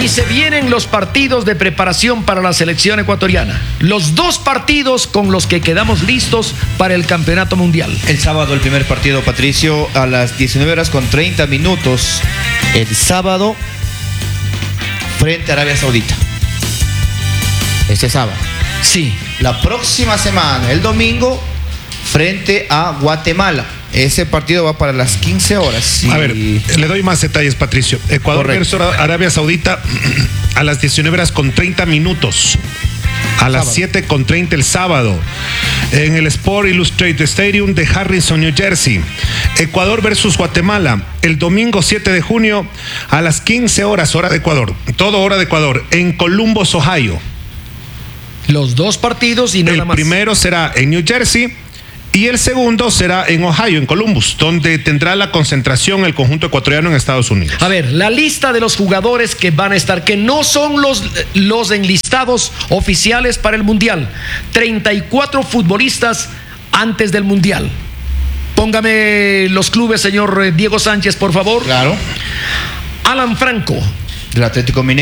se vienen los partidos de preparación para la selección ecuatoriana. Los 2 partidos con los que quedamos listos para el campeonato mundial. El sábado el primer partido, Patricio, a las 19:30. El sábado, frente a Arabia Saudita. Este sábado. Sí. La próxima semana, el domingo, frente a Guatemala. Ese partido va para las 15 horas. A ver, le doy más detalles, Patricio. Ecuador versus Arabia Saudita a las 19:30. A las 7:30 el sábado, en el Sport Illustrated Stadium de Harrison, New Jersey. Ecuador versus Guatemala, el domingo 7 de junio a las 15 horas, hora de Ecuador. Todo hora de Ecuador, en Columbus, Ohio. Los 2 partidos y nada más. El primero será en New Jersey y el segundo será en Ohio, en Columbus, donde tendrá la concentración el conjunto ecuatoriano en Estados Unidos. A ver, la lista de los jugadores que van a estar, que no son los enlistados oficiales para el Mundial. 34 futbolistas antes del Mundial. Póngame los clubes, señor Diego Sánchez, por favor. Claro. Alan Franco, Del Atlético Mineiro.